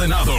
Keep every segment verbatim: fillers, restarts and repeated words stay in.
Venados.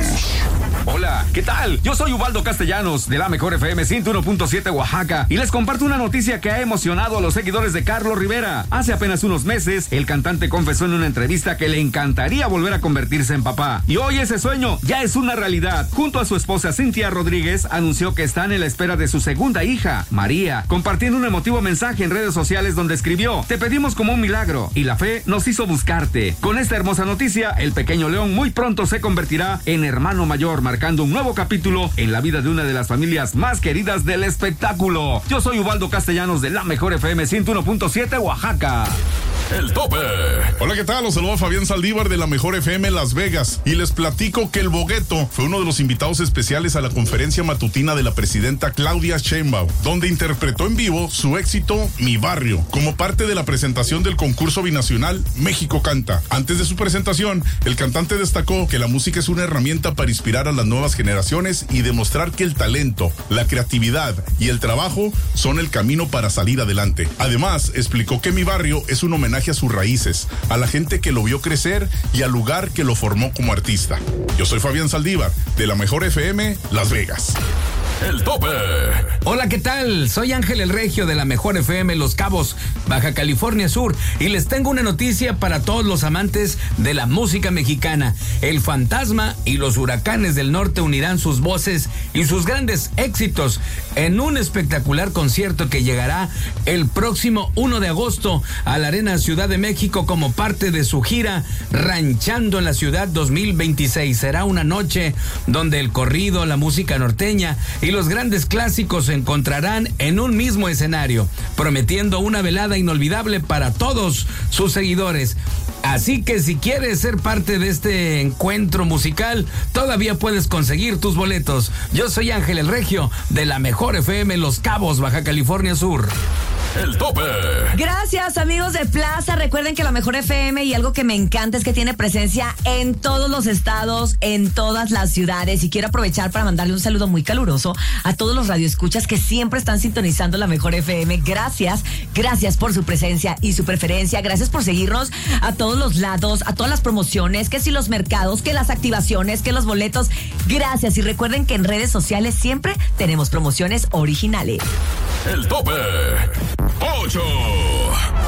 Hola, ¿qué tal? Yo soy Ubaldo Castellanos, de la Mejor F M ciento uno punto siete Oaxaca, y les comparto una noticia que ha emocionado a los seguidores de Carlos Rivera. Hace apenas unos meses, el cantante confesó en una entrevista que le encantaría volver a convertirse en papá. Y hoy ese sueño ya es una realidad. Junto a su esposa Cintia Rodríguez, anunció que están en la espera de su segunda hija, María, compartiendo un emotivo mensaje en redes sociales donde escribió: te pedimos como un milagro, y la fe nos hizo buscarte. Con esta hermosa noticia, el pequeño León muy pronto se convertirá en hermano mayor, marcando un nuevo capítulo en la vida de una de las familias más queridas del espectáculo. Yo soy Ubaldo Castellanos, de la Mejor F M ciento uno punto siete Oaxaca. El tope. Hola, ¿qué tal? Los saludo a Fabián Saldívar de la Mejor F M Las Vegas y les platico que el Bogueto fue uno de los invitados especiales a la conferencia matutina de la presidenta Claudia Sheinbaum, donde interpretó en vivo su éxito Mi Barrio, como parte de la presentación del concurso binacional México Canta. Antes de su presentación, el cantante destacó que la música es una herramienta para inspirar a las nuevas generaciones y demostrar que el talento, la creatividad y el trabajo son el camino para salir adelante. Además, explicó que Mi Barrio es un homenaje a sus raíces, a la gente que lo vio crecer y al lugar que lo formó como artista. Yo soy Fabián Saldívar, de la Mejor F M Las Vegas. El tope. Hola, ¿qué tal? Soy Ángel el Regio de la Mejor F M Los Cabos, Baja California Sur, y les tengo una noticia para todos los amantes de la música mexicana. El Fantasma y los Huracanes del Norte unirán sus voces y sus grandes éxitos en un espectacular concierto que llegará el próximo primero de agosto a la Arena Ciudad de México como parte de su gira Ranchando en la Ciudad dos mil veintiséis. Será una noche donde el corrido, la música norteña y los grandes clásicos se encontrarán en un mismo escenario, prometiendo una velada inolvidable para todos sus seguidores. Así que si quieres ser parte de este encuentro musical, todavía puedes conseguir tus boletos. Yo soy Ángel el Regio de la Mejor F M Los Cabos, Baja California Sur. El tope. Gracias, amigos de Plaza. Recuerden que la Mejor F M, y algo que me encanta, es que tiene presencia en todos los estados, en todas las ciudades. Y quiero aprovechar para mandarle un saludo muy caluroso a todos los radioescuchas que siempre están sintonizando la Mejor F M. Gracias, gracias por su presencia y su preferencia. Gracias por seguirnos a todos los lados, a todas las promociones, que si los mercados, que las activaciones, que los boletos. Gracias. Y recuerden que en redes sociales siempre tenemos promociones originales. El tope. Ocho.